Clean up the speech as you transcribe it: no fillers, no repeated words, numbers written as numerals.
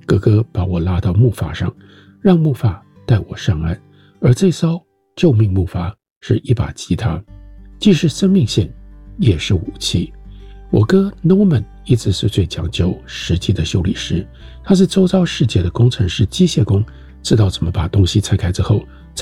哥哥把我拉到木筏上，让木筏带我上岸，而这艘救命木筏是一把吉他，既是生命线，也是武器。我哥 Norman 一直是最讲究实际的修理师，他是周遭世界的工程师、机械工，知道怎么把东西拆开之后